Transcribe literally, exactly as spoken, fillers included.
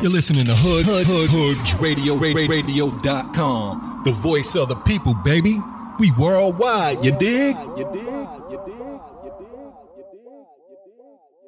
You're listening to Hood, Hood, Hood, Hood Radio, Radio dot com. The voice of the people, baby. We worldwide, you dig? You dig? You dig? You dig? You dig?